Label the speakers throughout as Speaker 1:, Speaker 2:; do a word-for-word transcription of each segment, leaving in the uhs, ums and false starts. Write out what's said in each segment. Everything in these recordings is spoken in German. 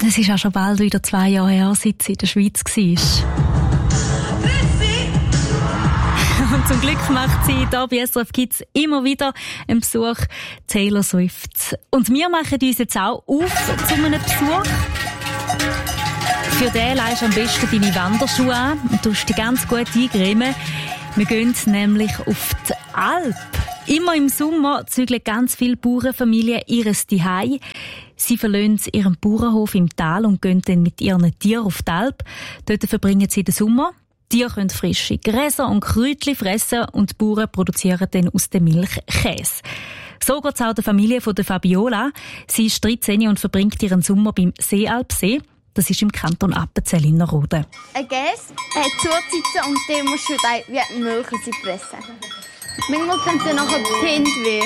Speaker 1: Es ist auch schon bald wieder zwei Jahre her, seit sie in der Schweiz war. Und zum Glück macht sie hier bei S R F Kids immer wieder einen Besuch, Taylor Swift. Und wir machen uns jetzt auch auf zu einem Besuch. Für den leihst du am besten deine Wanderschuhe an und tust dich ganz gut eingremen. Wir gehen nämlich auf die Alp. Immer im Sommer zügeln ganz viele Bauernfamilien ihres Zuhause. Sie verlassen ihren Bauernhof im Tal und gehen dann mit ihren Tieren auf die Alp. Dort verbringen sie den Sommer. Die Tiere können frische Gräser und Kräutchen fressen und die Bauern produzieren dann aus der Milch Käse. So geht es auch der Familie von der Fabiola. Sie ist dreizehn und verbringt ihren Sommer beim Seealpsee. Das ist im Kanton Appenzell Innerrhoden.
Speaker 2: Ein Käse hat Zusätze und den musst du dann wie Milch pressen. Manchmal kommt dann nachher die Hände weh,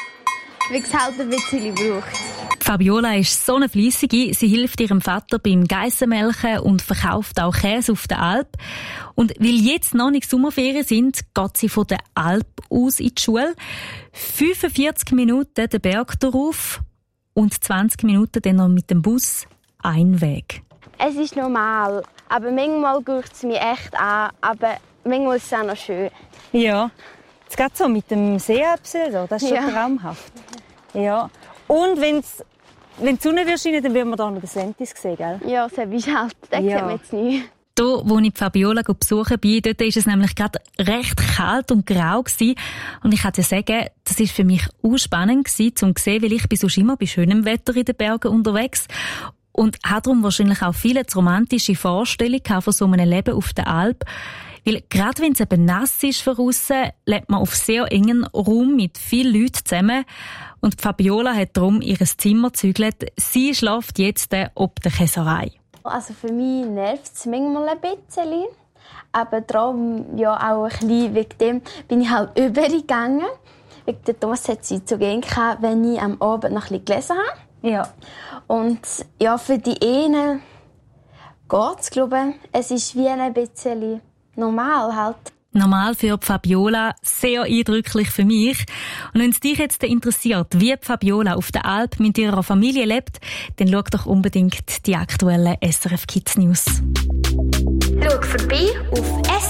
Speaker 2: weil es halt ein bisschen braucht.
Speaker 1: Fabiola ist so eine Fleissige. Sie hilft ihrem Vater beim Geissenmelken und verkauft auch Käse auf der Alp. Und weil jetzt noch nicht Sommerferien sind, geht sie von der Alp aus in die Schule. fünfundvierzig Minuten den Berg darauf und zwanzig Minuten dann noch mit dem Bus ein Weg.
Speaker 2: Es ist normal, aber manchmal guckt es mich echt an, aber manchmal ist es auch noch schön.
Speaker 3: Ja, jetzt geht so mit dem Seealpsee, das ist schon
Speaker 2: ja.
Speaker 3: traumhaft. Ja. Und wenn's, wenn die Sonne scheint, dann wird man da noch den Sentis sehen, gell?
Speaker 2: Ja, das ist halt, das
Speaker 3: ja.
Speaker 2: sieht man jetzt nicht.
Speaker 1: Hier, wo ich Fabiola besuchen bin, dort war es nämlich gerade recht kalt und grau gewesen. Und ich kann dir sagen, das war für mich auch spannend gewesen, um zu sehen, weil ich bin sonst immer bei schönem Wetter in den Bergen unterwegs. Und habe darum wahrscheinlich auch viele romantische Vorstellungen von so einem Leben auf der Alp. Weil gerade wenn es eben nass ist von aussen, lebt man auf sehr engen Raum mit vielen Leuten zusammen. Und Fabiola hat darum ihr Zimmer gezügelt. Sie schläft jetzt ob der Käserei.
Speaker 2: Also für mich nervt es manchmal ein bisschen. Aber darum ja auch ein bisschen wegen dem bin ich halt übergegangen. Wegen der Thomas hat sie zu gehen gehabt, wenn ich am Abend noch ein bisschen gelesen habe. Ja. Und ja, für die einen geht es, glaube ich. Es ist wie ein bisschen normal halt.
Speaker 1: Normal für Fabiola, sehr eindrücklich für mich. Und wenn es dich jetzt interessiert, wie Fabiola auf der Alp mit ihrer Familie lebt, dann schau doch unbedingt die aktuellen S R F Kids News.
Speaker 2: Schau vorbei auf